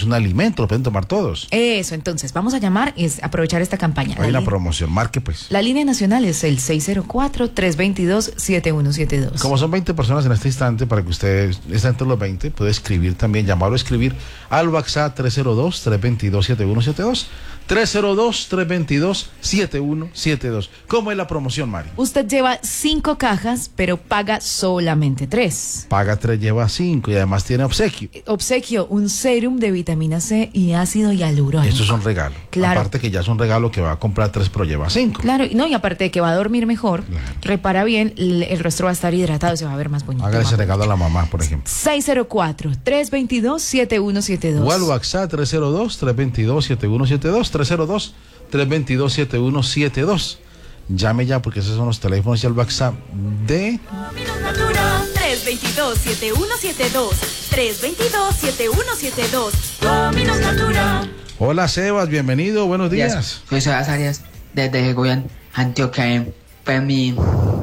un alimento, lo pueden tomar todos. Eso, entonces, vamos a llamar y aprovechar esta campaña. Hay una promoción, marque pues. La línea nacional es el 604-322-7172. Como son 20 personas en este instante, para que usted esté entre los 20, puede escribir también, llamarlo a escribir al WhatsApp 302-322-7172. 302-322-7172. ¿Cómo es la promoción, Mari? Usted lleva 5 cajas, pero paga solamente 3. Paga 3, lleva 5 y además tiene obsequio. Obsequio, un serum de vitamina C y ácido hialurónico. Esto es un regalo. Claro. Aparte que ya es un regalo que va a comprar 3, pero lleva 5. Claro, no, y aparte de que va a dormir mejor, Claro. repara bien, el rostro va a estar hidratado y se va a ver más bonito. Hágale ese regalo a la mamá, por ejemplo. 604-322-7172. O al WhatsApp 302-322-7172. 302-322-7172. Llame ya porque esos son los teléfonos y el WhatsApp de... Dominos Natura 322-7172 322-7172 Dominos Natura. Hola Sebas, bienvenido, buenos días. Soy Sebas Arias, desde Goián, Antioquia. Pues mi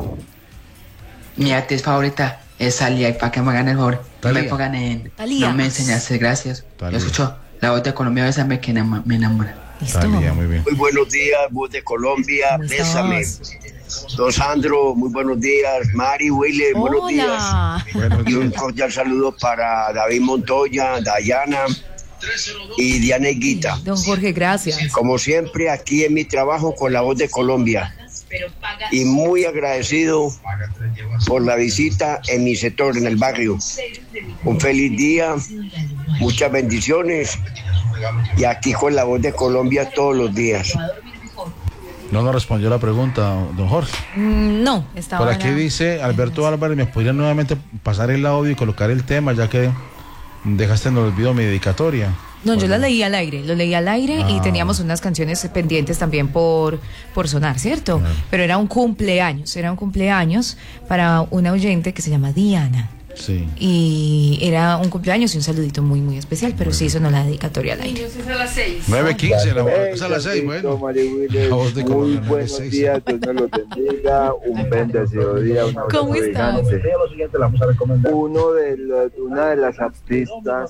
actriz favorita es Thalía, y para que me gane el favor, Thalía. me pongan en... Thalía. No me enseñaste, gracias. Thalía. Yo escucho la voz de Colombia, bésame que me enamora. Listo. Thalía, muy bien. Muy buenos días, voz de Colombia, ¿Cómo bésame. estás? Don Sandro, muy buenos días. Mari, Willy, buenos días. Hola. Buenos Y un días. cordial saludo para David Montoya, Dayana y Diana Higuita. Don Jorge, gracias. Como siempre, aquí en mi trabajo con la voz de Colombia. Y muy agradecido por la visita en mi sector, en el barrio. Un feliz día, muchas bendiciones. Y aquí con la voz de Colombia todos los días. No nos respondió la pregunta, don Jorge. No, estaba... Por aquí dice Alberto Álvarez, ¿me podría nuevamente pasar el audio y colocar el tema, ya que dejaste en el olvido mi dedicatoria? No, yo lo leí al aire y teníamos unas canciones pendientes también por sonar, ¿cierto? Claro. Pero era un cumpleaños para una oyente que se llama Diana. Sí. Y era un cumpleaños y un saludito muy, muy especial, pero sí sonó la dedicatoria al aire. 9:15, la voz a las 6, bueno. La voz de Muy Colombia, buenos 9:06. días, Dios me los bendiga, un bendecido día, un abrazo ¿Cómo estás? gigante. Una de las artistas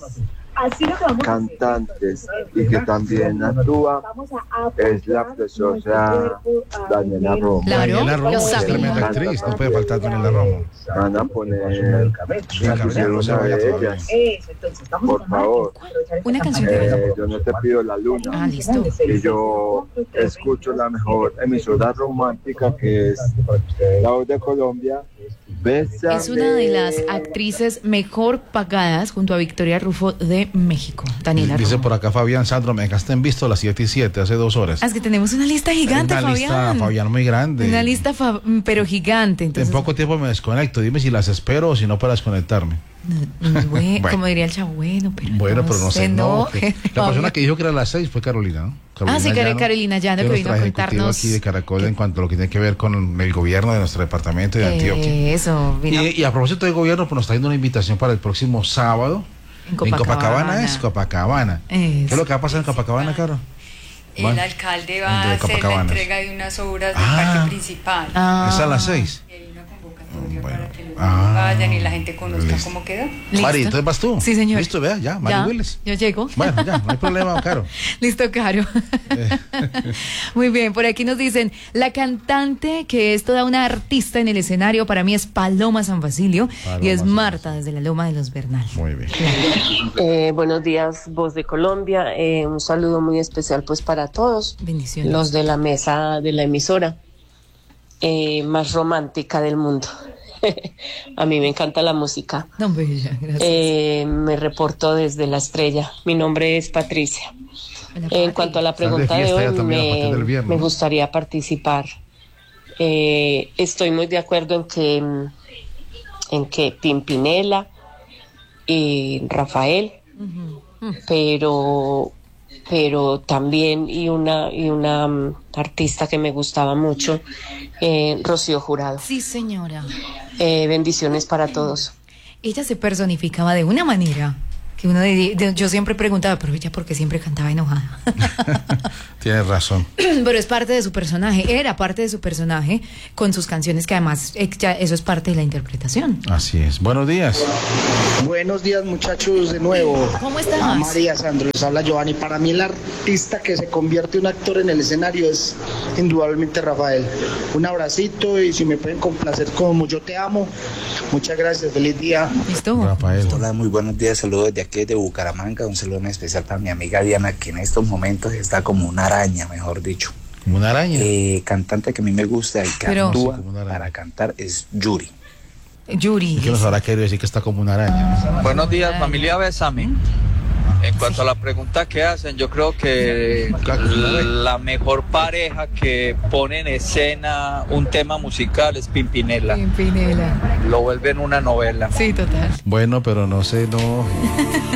cantantes y que también actúa es la preciosa Daniela Romo. Claro, Daniela Romo lo es sabe. tremenda actriz, no puede faltar Daniela Romo. Van a poner Cabello, no se una vaya de todavía. ellas, por favor. Una canción de... Yo no te pido la luna. Ah, listo. Y yo escucho la mejor emisora romántica que es La Voz de Colombia. Bésame. Es una de las actrices mejor pagadas junto a Victoria Rufo de México, Daniela Dice Romo. por acá Fabián Sandro, me dejaste en visto a las 7:07, hace 2 horas. Ah, es que tenemos una lista gigante, Una lista, Fabián. Fabián, muy grande. Una lista, pero gigante. En Entonces, poco tiempo me desconecto, dime si las espero o si no para desconectarme. bueno, como diría el chavo, bueno, pero No sé, no. enoje, La persona Fabián. que dijo que era a las 6 fue Carolina, ¿no? Sí, Carolina Llano, que es vino a nuestra ejecutiva contarnos. aquí de Caracol en cuanto a lo que tiene que ver con el gobierno de nuestro departamento de Antioquia. Eso, vino Y a propósito de gobierno, pues nos está dando una invitación para el próximo sábado. en Copacabana. Es Copacabana. ¿Qué es lo que va a pasar en Copacabana, Caro? El Bueno, alcalde va a de hacer la Copacabana. entrega de unas obras del Ah. parque principal. Es a las 6. Y hay una convocatoria Bueno. para que los Ah. vayan y la gente conozca Listo. cómo quedó. ¿Listo? Mari, entonces vas tú. Sí, señor. Listo, vea, ya, Mari Ya, Willis. yo llego. Bueno, ya, no hay problema, Caro. Listo, Caro. Muy bien, por aquí nos dicen, la cantante que es toda una artista en el escenario para mí es Paloma San Basilio Paloma y es San Marta desde la Loma de los Bernal. Muy bien. Buenos días, Voz de Colombia. Un saludo muy especial pues para todos Bendiciones. los de la mesa de la emisora más romántica del mundo. A mí me encanta la música. No, bella, gracias. Me reporto desde La Estrella. Mi nombre es Patricia. Hola, En Pati. cuanto a la Estás de pregunta de fiesta hoy, ya también a partir del viernes, me ¿no? gustaría participar. Estoy muy de acuerdo en que Pimpinela y Rafael, pero también y una artista que me gustaba mucho, Rocío Jurado. Sí, señora. Bendiciones para todos. Ella se personificaba de una manera Que uno yo siempre preguntaba, pero ella porque siempre cantaba enojada. Tienes razón. Pero es parte de su personaje, era parte de su personaje con sus canciones, que además ya eso es parte de la interpretación. Así es. Buenos días. Buenos días, muchachos, de nuevo. ¿Cómo estás? María Sandro, les habla Giovanni. Para mí el artista que se convierte en un actor en el escenario es indudablemente Rafael. Un abracito y si me pueden complacer como Yo Te Amo. Muchas gracias, feliz día. ¿Listo? Rafael. Hola, muy buenos días, saludos desde aquí de Bucaramanga, un saludo en especial para mi amiga Diana, que en estos momentos está como una araña, mejor dicho. Como una araña. Cantante que a mí me gusta y que actúa para cantar es Yuri. Yuri. ¿Y qué nos habrá querido decir que está como una araña? Buenos días, familia Bésame. En cuanto a la pregunta que hacen, yo creo que la mejor pareja que pone en escena un tema musical es Pimpinela. Pimpinela. Lo vuelven una novela. Sí, total. Bueno, pero no sé, no.